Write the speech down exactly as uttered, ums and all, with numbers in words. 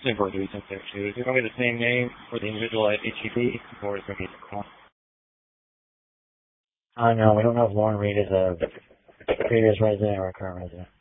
ten four three, ten six two. Is it going to be the same name for the individual at H E B, or is it going to be a call? Uh, no, we don't know if Lauren Reed is a previous resident or a current resident.